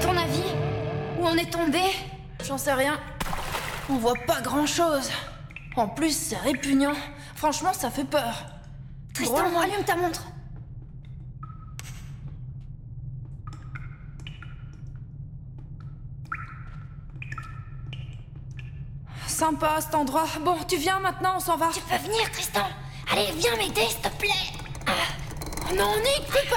ton avis? Où on est tombé? J'en sais rien. On voit pas grand-chose. En plus, c'est répugnant. Franchement, ça fait peur. Tristan, Drôle. allume ta montre. Sympa cet endroit. Bon, tu viens maintenant, on s'en va. Tu peux venir, Tristan. Allez, viens m'aider, s'il te plaît. Non, Nick, fais